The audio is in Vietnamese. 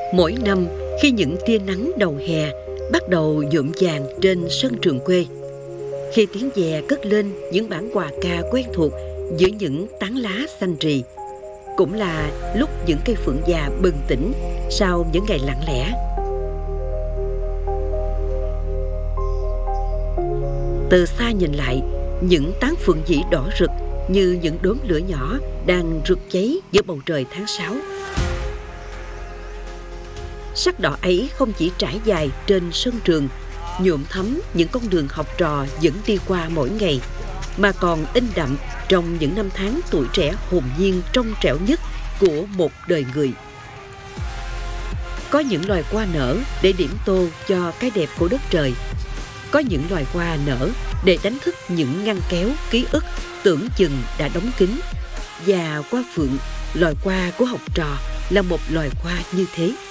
Mỗi năm, khi những tia nắng đầu hè bắt đầu nhuộm vàng trên sân trường quê, khi tiếng dè cất lên những bản hòa ca quen thuộc giữa những tán lá xanh rì, cũng là lúc những cây phượng già bừng tỉnh sau những ngày lặng lẽ. Từ xa nhìn lại, những tán phượng dĩ đỏ rực như những đốm lửa nhỏ đang rực cháy giữa bầu trời tháng 6. Sắc đỏ ấy không chỉ trải dài trên sân trường, nhuộm thấm những con đường học trò vẫn đi qua mỗi ngày, mà còn in đậm trong những năm tháng tuổi trẻ hồn nhiên trong trẻo nhất của một đời người. Có những loài hoa nở để điểm tô cho cái đẹp của đất trời. Có những loài hoa nở để đánh thức những ngăn kéo ký ức tưởng chừng đã đóng kín. Và hoa phượng, loài hoa của học trò, là một loài hoa như thế.